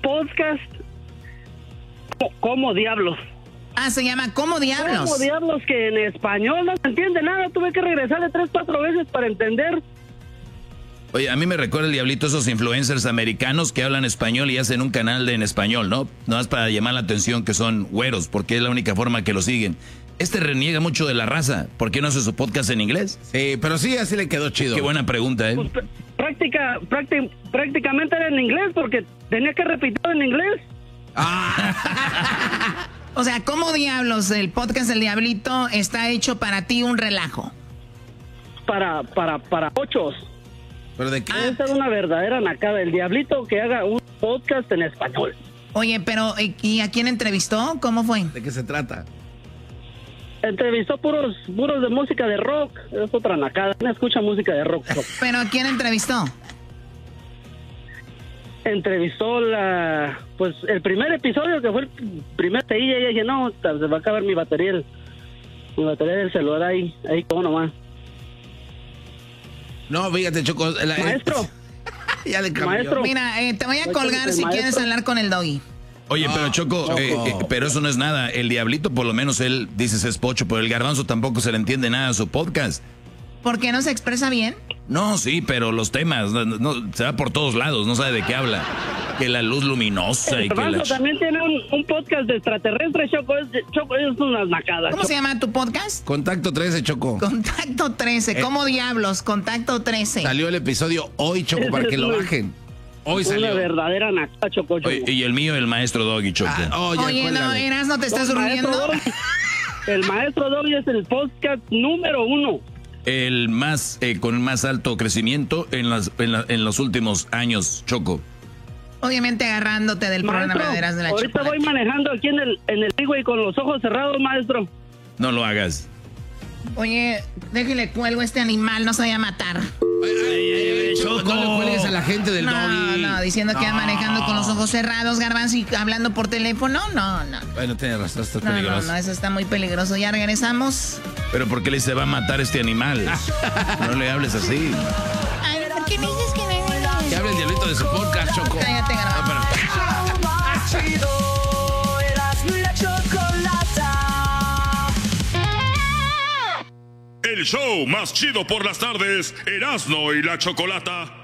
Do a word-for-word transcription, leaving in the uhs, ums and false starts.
podcast. ¿Cómo diablos? Ah, se llama ¿Cómo diablos? ¿Cómo diablos? Que en español no se entiende nada. Tuve que regresarle tres, cuatro veces para entender. Oye, a mí me recuerda el diablito esos influencers americanos que hablan español y hacen un canal de en español, ¿no? No más para llamar la atención que son güeros, porque es la única forma que lo siguen. Este reniega mucho de la raza. ¿Por qué no hace su podcast en inglés? Sí, pero sí, así le quedó chido. Qué buena pregunta, ¿eh? Pues, práctica, prácti- prácticamente era en inglés porque tenía que repetirlo en inglés. Ah. O sea, ¿cómo diablos el podcast del Diablito está hecho para ti un relajo? Para, para, para ochos. ¿Pero de qué? Esta es una verdadera nacada. El Diablito que haga un podcast en español. Oye, pero ¿y a quién entrevistó? ¿Cómo fue? ¿De qué se trata? Entrevistó puros, puros de música de rock. Es otra nacada. No escucha música de rock. ¿Pero a quién entrevistó? Entrevistó la, pues el primer episodio que fue el primer T I, y dije, no, se va a acabar mi batería, el, mi batería del celular ahí, ahí como nomás. No, fíjate, Choco. La, Maestro. Ya le cambió. Maestro. Mira, eh, te voy a colgar si quieres hablar con el Doggy. Oye, No, pero Choco, Choco. eh, eh, pero eso no es nada. El diablito, por lo menos él dices es pocho, pero el garbanzo tampoco se le entiende nada a su podcast. ¿Por qué no se expresa bien? No, sí, pero los temas, no, no, se va por todos lados, no sabe de qué habla. Que la luz luminosa El y que la... Garbanzo también tiene un, un podcast de extraterrestres, Choco, es, Choco, es unas nacadas. ¿Cómo se llama tu podcast? Contacto trece, Choco. Contacto trece. ¿Cómo diablos? Contacto trece. Salió el episodio hoy, Choco, para que lo bajen. Hoy Una salió. verdadera nacada, Choco, Choco. Oye, y el mío, el maestro Doggy, Choco. Ah, oye, Oye, no, cuélgale. Eras, ¿no te estás El maestro durmiendo? Doggy- El maestro Doggy es el podcast número uno. El más, eh, con el más alto crecimiento en, las, en, la- en los últimos años, Choco. Obviamente agarrándote del Maestro, programa de Eras de la ahorita Chocolate. voy manejando aquí en el, en el highway con los ojos cerrados, maestro. No lo hagas. Oye, déjale cuelgo a este animal, no se vaya a matar. Ay, ay, ay, Choco, no le cuelgues a la gente del No, Doggy. no, diciendo que va manejando con los ojos cerrados, Garbanzo, y hablando por teléfono. No, no. Bueno, tienes razón, estás No, no, peligroso. no, eso está muy peligroso. Ya regresamos. Pero ¿por qué le se va a matar este animal? No le hables así. Ay, ¿por qué me dices que me Que hable el diablito de su podcast, Choco. Cállate, Garbanzo. No, pero- Chido, Erasmo y la Chocolata. El show más chido por las tardes, Erasmo y la Chocolata.